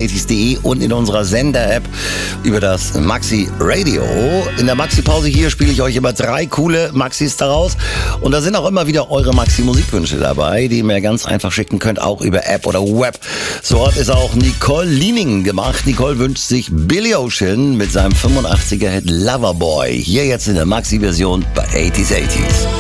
80s.de und in unserer Sender-App über das Maxi Radio. In der Maxi-Pause hier spiele ich euch immer 3 coole Maxis daraus. Und da sind auch immer wieder eure Maxi-Musikwünsche dabei, die ihr mir ganz einfach schicken könnt, auch über App oder Web. So hat es auch Nicole Liening gemacht. Nicole wünscht sich Billy Ocean mit seinem 85er-Hit Loverboy. Hier jetzt in der Maxi-Version bei 80s.